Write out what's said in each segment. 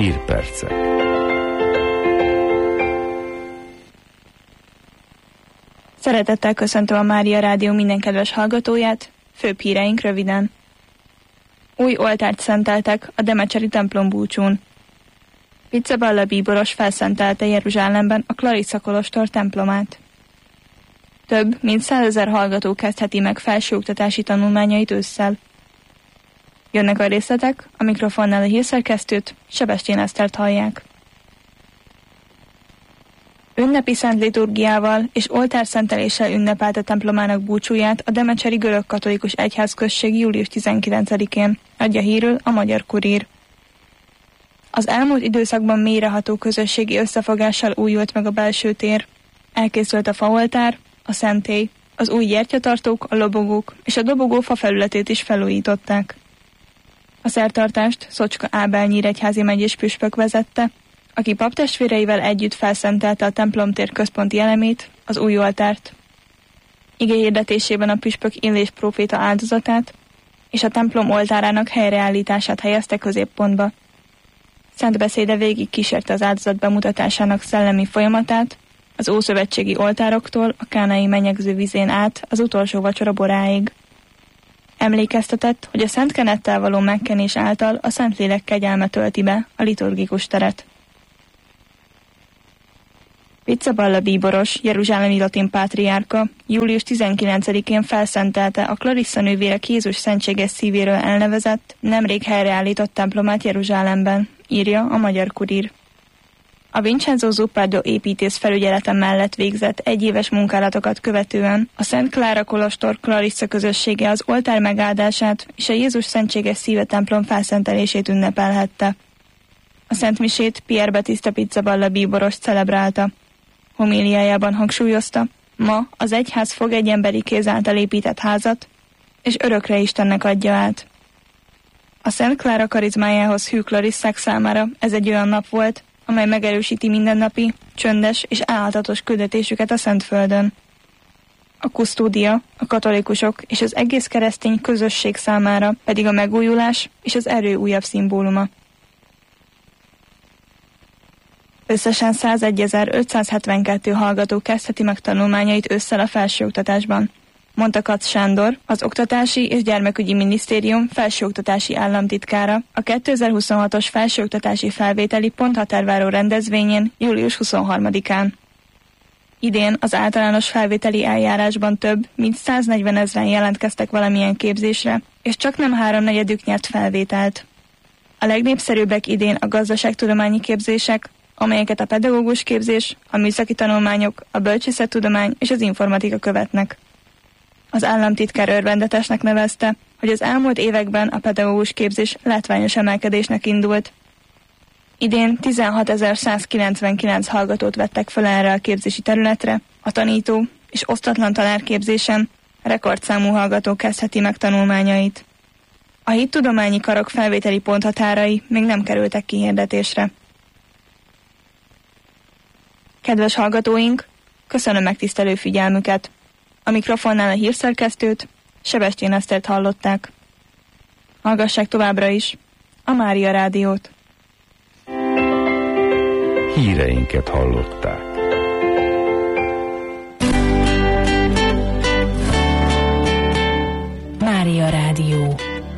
Hírpercek. Szeretettel köszöntöm a Mária Rádió minden kedves hallgatóját, főbb híreink röviden. Új oltárt szenteltek a Demecseri templom búcsún. Pizzaballa bíboros felszentelte Jeruzsálemben a Clarissa kolostor templomát. Több mint 100 000 hallgató kezdheti meg felsőoktatási tanulmányait ősszel. Jönnek a részletek, a mikrofonnál a hírszerkesztőt, Sebestyén Esztert hallják. Ünnepi szent liturgiával és oltárszenteléssel ünnepelte templomának búcsúját a Demecseri görög-katolikus egyházközség július 19-én, adja hírül a Magyar Kurír. Az elmúlt időszakban mélyreható közösségi összefogással újult meg a belső tér. Elkészült a faoltár, a szentély, az új gyertyatartók, a lobogók és a dobogó fafelületét is felújították. A szertartást Szocska Ábel nyíregyházi megyés püspök vezette, aki paptestvéreivel együtt felszentelte a templomtér központi elemét, az új oltárt. Igéhirdetésében a püspök Illés próféta áldozatát és a templom oltárának helyreállítását helyezte középpontba. Szent beszéde végig kísérte az áldozat bemutatásának szellemi folyamatát, az ószövetségi oltároktól a kánai menyegző vizén át az utolsó vacsora boráig. Emlékeztetett, hogy a szent kenettel való megkenés által a Szentlélek kegyelme tölti be a liturgikus teret. Pizzaballa bíboros, jeruzsálemi latin pátriárka július 19-én felszentelte a Clarissa nővérek Jézus szentséges szívéről elnevezett, nemrég helyreállított templomát Jeruzsálemben, írja a Magyar Kurír. A Vincenzo Zuppardo építész felügyelete mellett végzett egyéves munkálatokat követően a Szent Klára kolostor Clarissa közössége az oltár megáldását és a Jézus szentséges szíve templom felszentelését ünnepelhette. A szentmisét Pierre Battista Pizzaballa bíboros celebrálta. Homíliájában hangsúlyozta, ma az egyház fog egy emberi kéz által épített házat, és örökre Istennek adja át. A Szent Klára karizmájához hű Clarissák számára ez egy olyan nap volt, amely megerősíti mindennapi, csöndes és álhatatos küldetésüket a Szentföldön. A kusztódia, a katolikusok és az egész keresztény közösség számára pedig a megújulás és az erő újabb szimbóluma. Összesen 101.572 hallgató kezdheti meg tanulmányait ősszel a felsőoktatásban, mondta Katz Sándor, az Oktatási és Gyermekügyi Minisztérium felsőoktatási államtitkára a 2026-os felsőoktatási felvételi ponthatárváró rendezvényén július 23-án. Idén az általános felvételi eljárásban több mint 140 000 jelentkeztek valamilyen képzésre, és csaknem 3/4 nyert felvételt. A legnépszerűbbek idén a gazdaságtudományi képzések, amelyeket a pedagógus képzés, a műszaki tanulmányok, a bölcsészettudomány és az informatika követnek. Az államtitkár örvendetesnek nevezte, hogy az elmúlt években a pedagógus képzés látványos emelkedésnek indult. Idén 16.199 hallgatót vettek fel erre a képzési területre, a tanító és osztatlan tanárképzésen rekordszámú hallgató kezdheti meg tanulmányait. A hittudományi karok felvételi ponthatárai még nem kerültek kihirdetésre. Kedves hallgatóink, köszönöm megtisztelő figyelmüket! A mikrofonnál a hírszerkesztőt, Sebestyén Esztert hallották. Hallgassák továbbra is a Mária Rádiót. Híreinket hallották. Mária Rádió.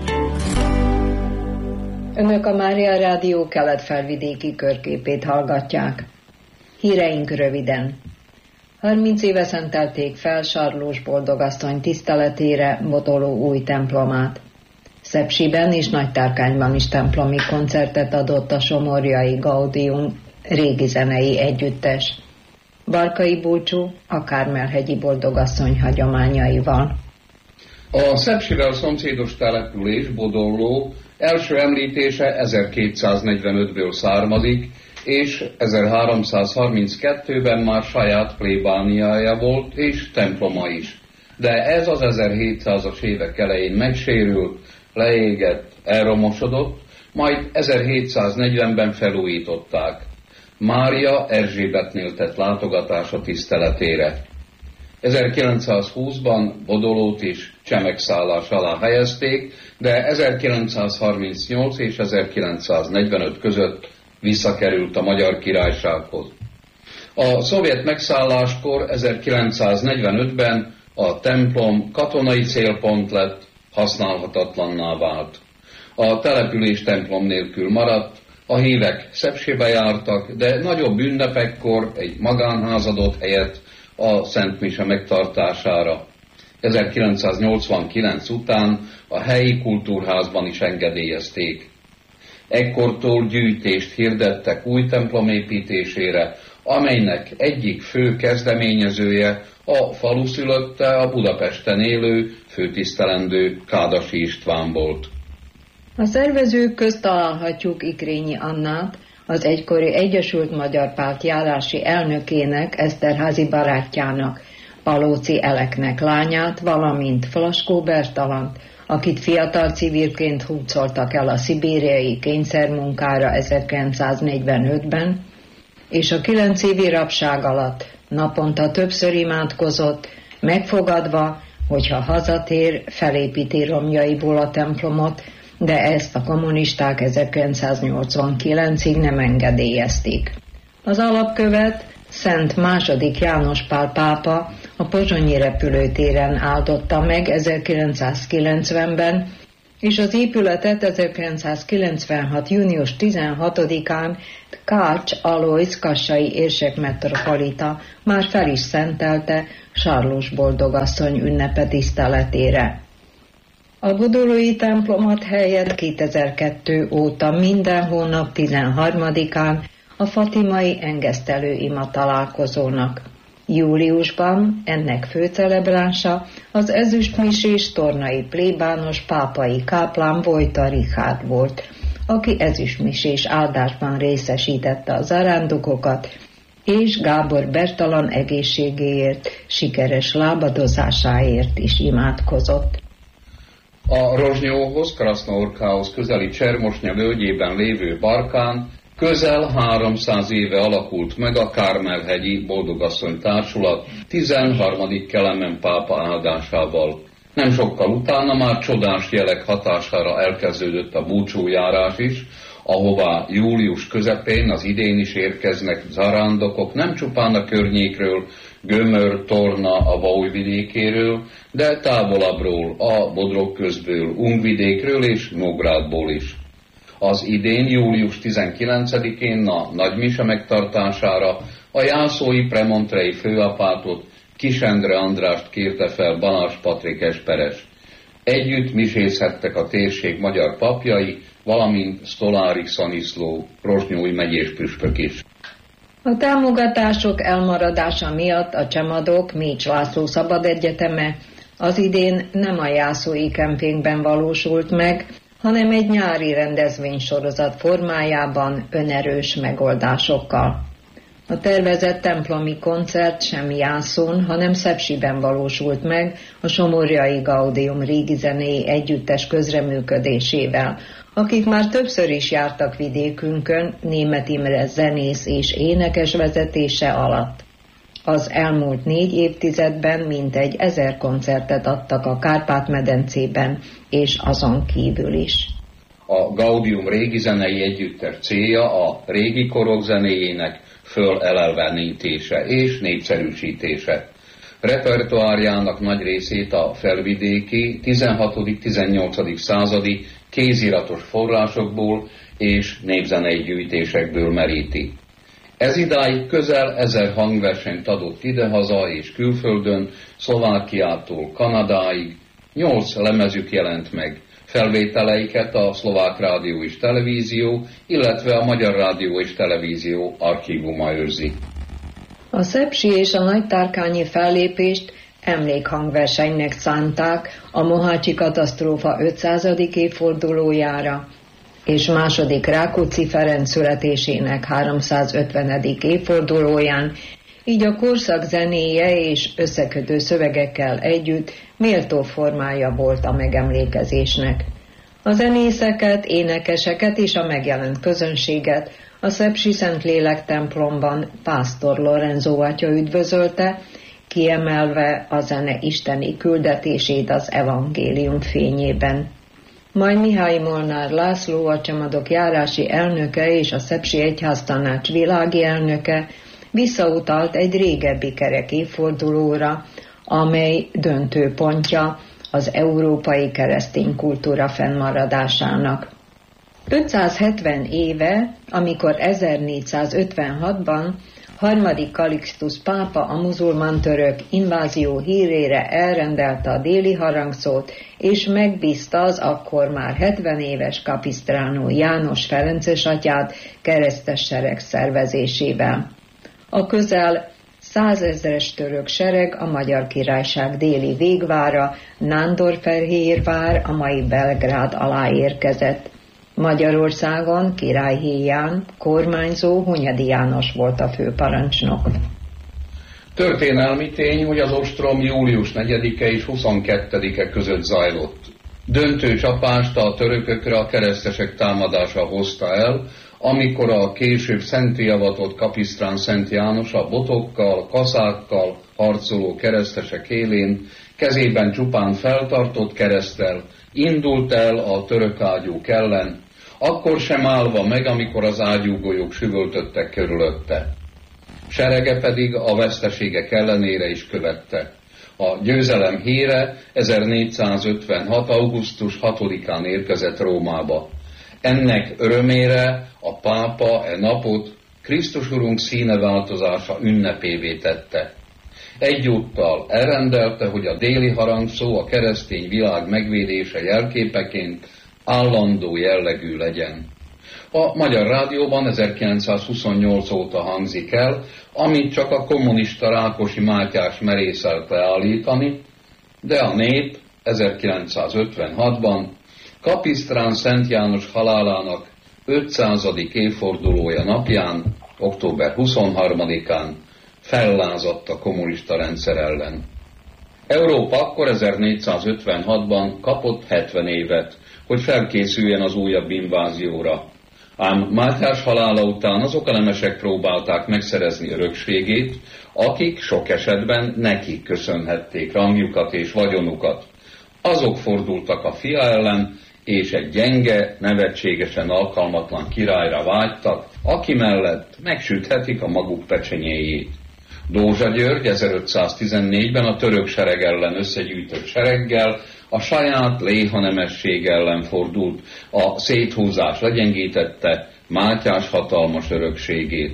Önök a Mária Rádió kelet-felvidéki körképét hallgatják. Híreink röviden. 30 éve szentelték fel Sarlós boldogasszony tiszteletére Bodoló új templomát. Szepsiben és Nagytárkányban is templomi koncertet adott a somorjai Gaudium régi zenei együttes. Barkai búcsú a Kármel-hegyi boldogasszony hagyományaival. A Szepsivel szomszédos település, Bodoló első említése 1245-ből származik, és 1332-ben már saját plébániája volt, és temploma is. De ez az 1700-as évek elején megsérült, leégett, elromosodott, majd 1740-ben felújították. Mária Erzsébetnél tett látogatása tiszteletére. 1920-ban Bodolót is csemegszállás alá helyezték, de 1938 és 1945 között visszakerült a Magyar Királysághoz. A szovjet megszálláskor 1945-ben a templom katonai célpont lett, használhatatlanná vált. A település templom nélkül maradt, a hívek Szepsébe jártak, de nagyobb ünnepekkor egy magánház adott helyet a Szent Mise megtartására. 1989 után a helyi kultúrházban is engedélyezték. Ekkortól gyűjtést hirdettek új templom építésére, amelynek egyik fő kezdeményezője a faluszülötte, a Budapesten élő, főtisztelendő Kádasi István volt. A szervezők közt találhatjuk Ikrényi Annát, az egykori Egyesült Magyar Párt járási elnökének, Eszterházy barátjának, Palóci Eleknek lányát, valamint Flaskó Bertalant, akit fiatal civilként hurcoltak el a szibériai kényszermunkára 1945-ben, és a 9 évi rabság alatt naponta többször imádkozott, megfogadva, hogyha hazatér, felépíti romjaiból a templomot, de ezt a kommunisták 1989-ig nem engedélyezték. Az alapkövet Szent II. János Pál pápa a pozsonyi repülőtéren áldotta meg 1990-ben, és az épületet 1996. június 16-án Kács Alojz kassai érsek metropolita már fel is szentelte Sarlós boldogasszony ünnepe tiszteletére. A bodolói templomot helyett 2002 óta minden hónap 13-án a fatimai engesztelő ima találkozónak. Júliusban ennek főcelebránsa az ezüstmisés tornai plébános pápai káplán Vojta Richárd volt, aki ezüstmisés áldásban részesítette az zarándokokat, és Gábor Bertalan egészségéért, sikeres lábadozásáért is imádkozott. A Rozsnyóhoz, Krasznaorkához közeli Csermosnya völgyében lévő Barkán közel 300 éve alakult meg a Kármel-hegyi Boldogasszony Társulat 13. Kelemen pápa áldásával. Nem sokkal utána már csodás jelek hatására elkezdődött a búcsújárás is, ahová július közepén az idén is érkeznek zarándokok nem csupán a környékről, Gömör, Torna, a Baújvidékéről, de távolabbról, a Bodrog közből, Ungvidékről és Nógrádból is. Az idén július 19-én a nagymise megtartására a jászói premontrei főapátot, Kis Endre Andrást kérte fel Balázs Patrik Esperes. Együtt misézhettek a térség magyar papjai, valamint Sztolárik Szaniszló, Rozsnyói megyés püspök is. A támogatások elmaradása miatt a Csemadok Mécs László Szabad Egyeteme az idén nem a jászói kempingben valósult meg, hanem egy nyári rendezvénysorozat formájában önerős megoldásokkal. A tervezett templomi koncert sem Jászón, hanem Szepsiben valósult meg a Somorjai Gaudium régi zenei együttes közreműködésével, akik már többször is jártak vidékünkön Németh Imre zenész és énekes vezetése alatt. Az elmúlt 4 évtizedben mintegy 1000 koncertet adtak a Kárpát-medencében és azon kívül is. A Gaudium régi zenei együttes célja a régi korok zenéjének fölelelvenítése és népszerűsítése. Repertoárjának nagy részét a felvidéki 16.-18. századi kéziratos forrásokból és népzenei gyűjtésekből meríti. Ez idáig közel 1000 hangversenyt adott idehaza és külföldön, Szlovákiától Kanadáig, 8 lemezük jelent meg. Felvételeiket a Szlovák Rádió és Televízió, illetve a Magyar Rádió és Televízió archívuma őrzi. A szepsi és a nagytárkányi fellépést emlékhangversenynek szánták a mohácsi katasztrófa 500. évfordulójára, és második Rákóczi Ferenc születésének 350. évfordulóján, így a korszak zenéje és összekötő szövegekkel együtt méltó formája volt a megemlékezésnek. A zenészeket, énekeseket és a megjelent közönséget a szepsi Szentlélek templomban pásztor Lorenzo atya üdvözölte, kiemelve a zene isteni küldetését az evangélium fényében. Majd Mihály Molnár László, a Csemadok járási elnöke és a Szepsi Egyháztanács világi elnöke visszautalt egy régebbi kerek évfordulóra, amely döntőpontja az európai keresztény kultúra fennmaradásának. 570 éve, amikor 1456-ban harmadik Kalixtusz pápa a muzulmán török invázió hírére elrendelte a déli harangszót, és megbízta az akkor már 70 éves Capistrano János ferences atyát keresztes sereg szervezésével. A közel 100 000-es török sereg a Magyar Királyság déli végvára, Nándorfehérvár, a mai Belgrád alá érkezett. Magyarországon királyhéján kormányzó Hunyadi János volt a főparancsnok. Történelmi tény, hogy az ostrom július 4-e és 22-e között zajlott. Döntő csapást a törökökre a keresztesek támadása hozta el, amikor a később szentté avatott Kapisztrán Szent János a botokkal, kaszákkal harcoló keresztesek élén, kezében csupán feltartott kereszttel indult el a török ágyúk ellen, akkor sem állva meg, amikor az ágyúgolyók süvöltöttek körülötte. Serege pedig a veszteségek ellenére is követte. A győzelem híre 1456. augusztus 6-án érkezett Rómába. Ennek örömére a pápa e napot Krisztus Urunk színeváltozása ünnepévé tette. Egyúttal elrendelte, hogy a déli harangszó a keresztény világ megvédése jelképeként állandó jellegű legyen. A Magyar Rádióban 1928 óta hangzik el, amit csak a kommunista Rákosi Mátyás merészelte állítani, de a nép 1956-ban Kapisztrán Szent János halálának 500. évfordulója napján, október 23-án fellázadt a kommunista rendszer ellen. Európa akkor 1456-ban kapott 70 évet, hogy felkészüljen az újabb invázióra. Ám Mátyás halála után azok a nemesek próbálták megszerezni örökségét, akik sok esetben nekik köszönhették rangjukat és vagyonukat. Azok fordultak a fia ellen, és egy gyenge, nevetségesen alkalmatlan királyra vágytak, aki mellett megsüthetik a maguk pecsenyéjét. Dózsa György 1514-ben a török sereg ellen összegyűjtött sereggel a saját léha nemesség ellen fordult, a széthúzás legyengítette Mátyás hatalmas örökségét.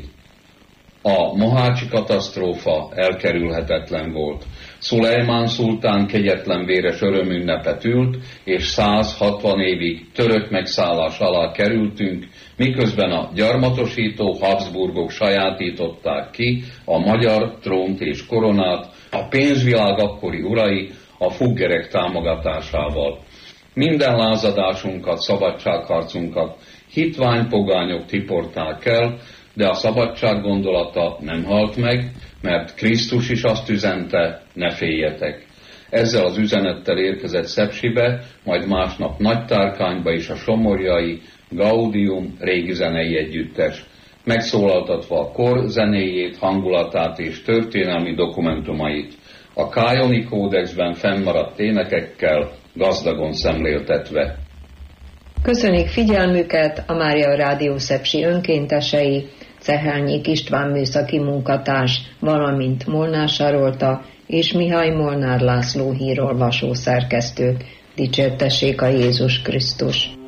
A mohácsi katasztrófa elkerülhetetlen volt. Szulejmán szultán kegyetlen véres örömünnepet ült, és 160 évig török megszállás alá kerültünk, miközben a gyarmatosító Habsburgok sajátították ki a magyar trónt és koronát, a pénzvilág akkori urai a fuggerek támogatásával. Minden lázadásunkat, szabadságharcunkat hitvány pogányok tiporták el, de a szabadság gondolata nem halt meg, mert Krisztus is azt üzente, ne féljetek. Ezzel az üzenettel érkezett Szepsibe, majd másnap Nagytárkányba is a somorjai Gaudium régi zenei együttes, megszólaltatva a kor zenéjét, hangulatát és történelmi dokumentumait, a Kájoni kódexben fennmaradt énekekkel gazdagon szemléltetve. Köszönik figyelmüket a Mária Rádió Szepsi önkéntesei, Cehelnyik István műszaki munkatárs, valamint Molnár Sarolta és Mihály Molnár László hírolvasó szerkesztők. Dicsértessék a Jézus Krisztus!